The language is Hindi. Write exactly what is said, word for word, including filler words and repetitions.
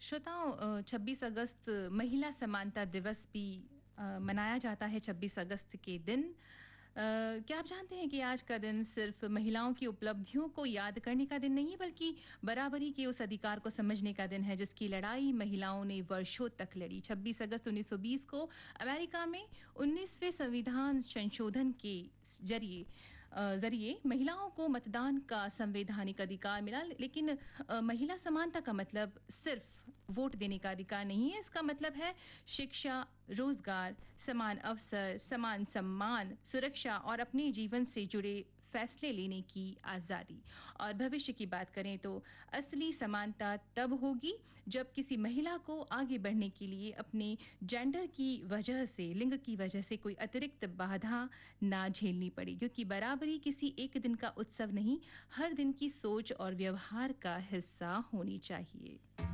श्रोताओं, छब्बीस अगस्त महिला समानता दिवस भी अ, मनाया जाता है। छब्बीस अगस्त के दिन अ, क्या आप जानते हैं कि आज का दिन सिर्फ महिलाओं की उपलब्धियों को याद करने का दिन नहीं है, बल्कि बराबरी के उस अधिकार को समझने का दिन है जिसकी लड़ाई महिलाओं ने वर्षों तक लड़ी। छब्बीस अगस्त उन्नीस सौ बीस को अमेरिका में उन्नीसवें संविधान संशोधन के जरिए अ, जरिए महिलाओं को मतदान का संवैधानिक अधिकार मिला। लेकिन अ, महिला समानता का मतलब सिर्फ वोट देने का अधिकार नहीं है। इसका मतलब है शिक्षा, रोजगार, समान अवसर, समान सम्मान, सुरक्षा और अपने जीवन से जुड़े फैसले लेने की आज़ादी। और भविष्य की बात करें तो असली समानता तब होगी जब किसी महिला को आगे बढ़ने के लिए अपने जेंडर की वजह से, लिंग की वजह से कोई अतिरिक्त बाधा ना झेलनी पड़े, क्योंकि बराबरी किसी एक दिन का उत्सव नहीं, हर दिन की सोच और व्यवहार का हिस्सा होनी चाहिए।